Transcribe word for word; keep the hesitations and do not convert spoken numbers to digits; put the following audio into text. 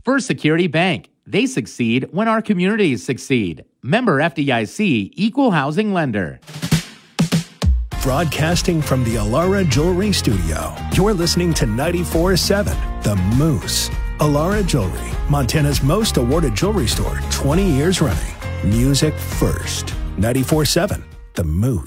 First Security Bank. They succeed when our communities succeed. Member F D I C, Equal Housing Lender. Broadcasting from the Alara Jewelry Studio, you're listening to ninety-four point seven The Moose. Alara Jewelry, Montana's most awarded jewelry store, twenty years running. Music first. ninety-four point seven The Moose.